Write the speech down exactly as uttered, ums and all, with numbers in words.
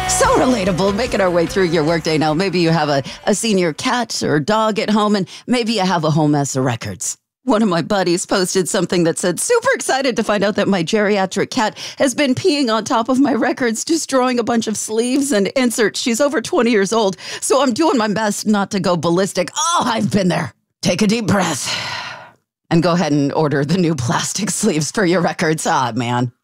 So relatable, making our way through your workday now. Maybe you have a, a senior cat or dog at home, and maybe you have a whole mess of records. One of my buddies posted something that said, super excited to find out that my geriatric cat has been peeing on top of my records, destroying a bunch of sleeves and inserts. She's over twenty years old, so I'm doing my best not to go ballistic. Oh, I've been there. Take a deep breath and go ahead and order the new plastic sleeves for your records. Ah, man.